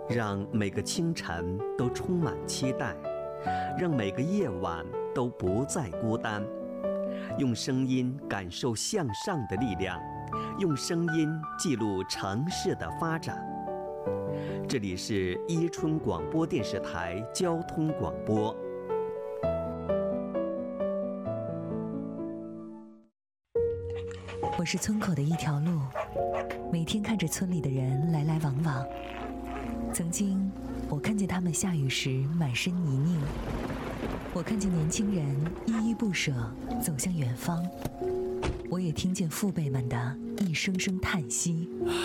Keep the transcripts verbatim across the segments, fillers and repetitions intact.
让每个清晨都充满期待，让每个夜晚都不再孤单。用声音感受向上的力量，用声音记录城市的发展。这里是伊春广播电视台交通广播。 我是村口的一条路，每天看着村里的人来来往往。曾经，我看见他们下雨时满身泥泞，我看见年轻人依依不舍走向远方，我也听见父辈们的一声声叹息。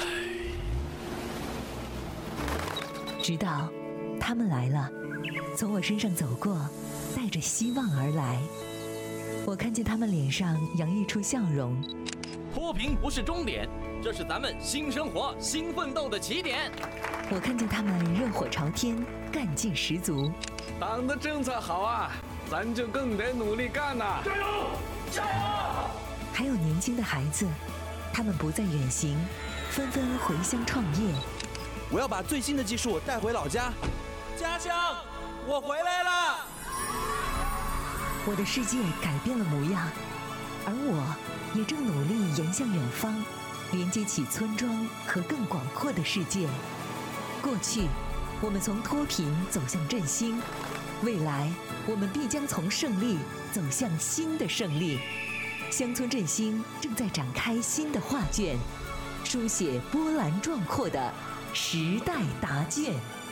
直到他们来了，从我身上走过，带着希望而来。我看见他们脸上洋溢出笑容。 脱贫不是终点，这是咱们新生活、新奋斗的起点。 我看见他们热火朝天，干劲十足。 党的政策好啊，咱就更得努力干呐！ 加油，加油！ 还有年轻的孩子，他们不再远行，纷纷回乡创业。 我要把最新的技术带回老家。家乡，我回来了！ 我的世界改变了模样，而我也正努力延向远方，连接起村庄和更广阔的世界。过去，我们从脱贫走向振兴；未来，我们必将从胜利走向新的胜利。乡村振兴正在展开新的画卷，书写波澜壮阔的时代答卷。